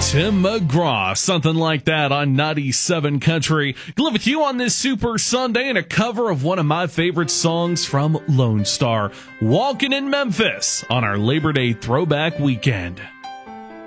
Tim McGraw, something like that on 97 Country. Live with you on this Super Sunday and a cover of one of my favorite songs from Lone Star, Walkin' in Memphis, on our Labor Day throwback weekend.